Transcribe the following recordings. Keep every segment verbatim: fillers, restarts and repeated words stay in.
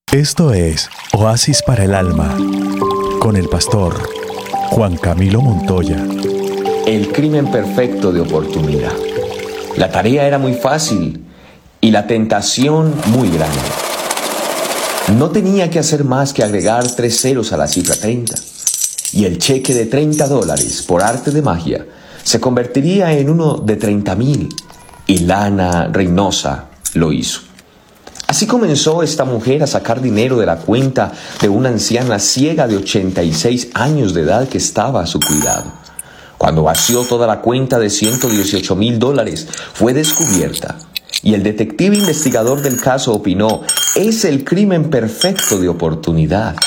Esto es Oasis para el Alma, con el pastor Juan Camilo Montoya. El crimen perfecto de oportunidad. La tarea era muy fácil y la tentación muy grande. No tenía que hacer más que agregar tres ceros a la cifra treinta, y el cheque de treinta dólares por arte de magia se convertiría en uno de treinta mil, y Lana Reynosa lo hizo. Así comenzó esta mujer a sacar dinero de la cuenta de una anciana ciega de ochenta y seis años de edad que estaba a su cuidado. Cuando vació toda la cuenta de ciento dieciocho mil dólares, fue descubierta, y el detective investigador del caso opinó: es el crimen perfecto de oportunidad.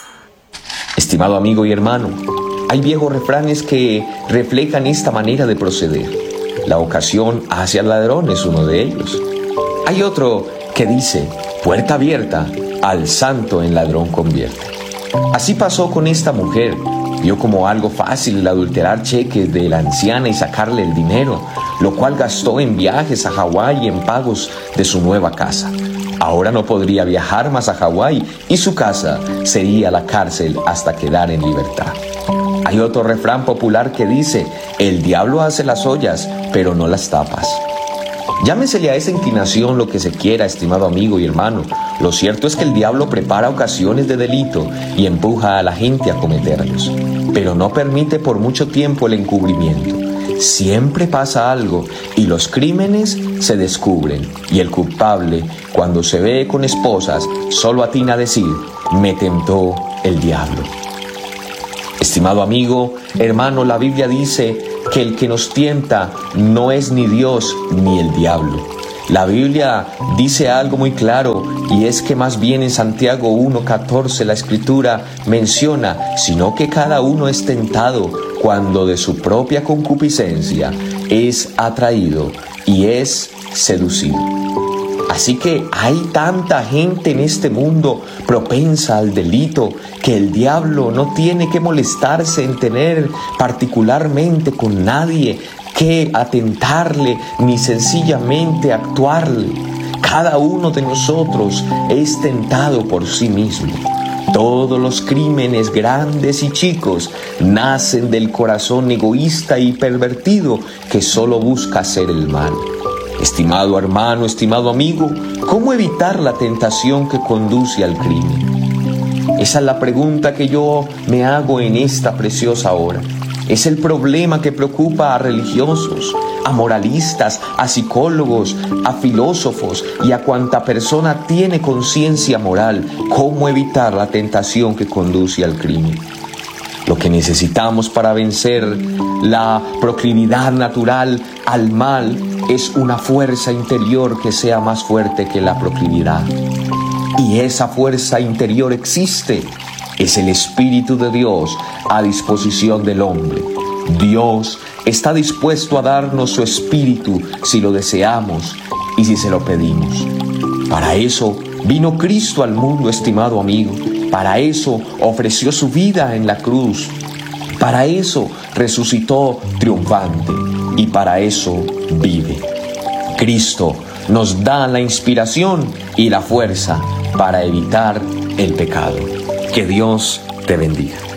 Estimado amigo y hermano, hay viejos refranes que reflejan esta manera de proceder. La ocasión hace al ladrón es uno de ellos. Hay otro que dice: puerta abierta, al santo en ladrón convierte. Así pasó con esta mujer. Vio como algo fácil el adulterar cheques de la anciana y sacarle el dinero, lo cual gastó en viajes a Hawái y en pagos de su nueva casa. Ahora no podría viajar más a Hawái y su casa sería la cárcel hasta quedar en libertad. Hay otro refrán popular que dice: el diablo hace las ollas, pero no las tapas. Llámesele a esa inclinación lo que se quiera, estimado amigo y hermano. Lo cierto es que el diablo prepara ocasiones de delito y empuja a la gente a cometerlos, pero no permite por mucho tiempo el encubrimiento. Siempre pasa algo y los crímenes se descubren, y el culpable, cuando se ve con esposas, solo atina a decir: me tentó el diablo. Estimado amigo, hermano, la Biblia dice que el que nos tienta no es ni Dios ni el diablo. La Biblia dice algo muy claro, y es que más bien en Santiago uno catorce la Escritura menciona: sino que cada uno es tentado cuando de su propia concupiscencia es atraído y es seducido. Así que hay tanta gente en este mundo propensa al delito que el diablo no tiene que molestarse en tener particularmente con nadie que atentarle ni sencillamente actuarle. Cada uno de nosotros es tentado por sí mismo. Todos los crímenes, grandes y chicos, nacen del corazón egoísta y pervertido que solo busca hacer el mal. Estimado hermano, estimado amigo, ¿cómo evitar la tentación que conduce al crimen? Esa es la pregunta que yo me hago en esta preciosa hora. Es el problema que preocupa a religiosos, a moralistas, a psicólogos, a filósofos y a cuanta persona tiene conciencia moral. ¿Cómo evitar la tentación que conduce al crimen? Lo que necesitamos para vencer la proclividad natural al mal es una fuerza interior que sea más fuerte que la proclividad. Y esa fuerza interior existe. Es el Espíritu de Dios a disposición del hombre. Dios está dispuesto a darnos su Espíritu si lo deseamos y si se lo pedimos. Para eso vino Cristo al mundo, estimado amigo. Para eso ofreció su vida en la cruz. Para eso resucitó triunfante. Y para eso vive. Cristo nos da la inspiración y la fuerza para evitar el pecado. Que Dios te bendiga.